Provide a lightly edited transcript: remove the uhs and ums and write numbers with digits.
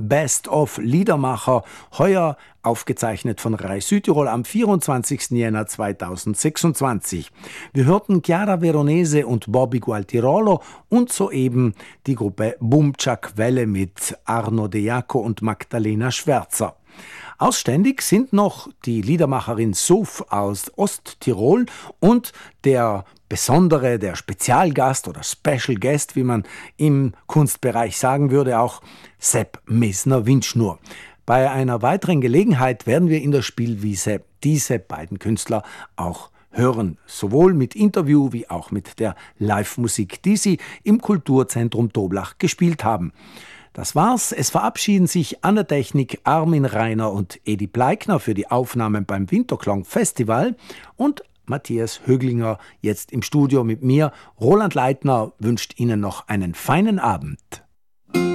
Best of Liedermacher, heuer aufgezeichnet von Rai Südtirol am 24. Jänner 2026. Wir hörten Chiara Veronese und Bobby Gualtirolo und soeben die Gruppe Bumchak Welle mit Arno De Jaco und Magdalena Schwärzer. Ausständig sind noch die Liedermacherin Suf aus Osttirol und der besondere, der Spezialgast oder Special Guest, wie man im Kunstbereich sagen würde, auch Sepp Mesner-Windschnur. Bei einer weiteren Gelegenheit werden wir in der Spielwiese diese beiden Künstler auch hören, sowohl mit Interview wie auch mit der Live-Musik, die sie im Kulturzentrum Toblach gespielt haben. Das war's. Es verabschieden sich an der Technik Armin Reiner und Edi Bleikner für die Aufnahmen beim Winterklang Festival und Matthias Höglinger jetzt im Studio mit mir. Roland Leitner wünscht Ihnen noch einen feinen Abend.